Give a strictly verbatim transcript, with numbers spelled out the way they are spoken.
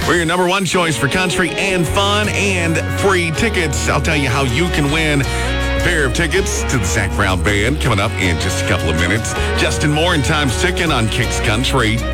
We're your number one choice for country and fun and free tickets. I'll tell you how you can win a pair of tickets to the Zach Brown Band coming up in just a couple of minutes. Justin Moore and Time's Ticking on Kicks Country.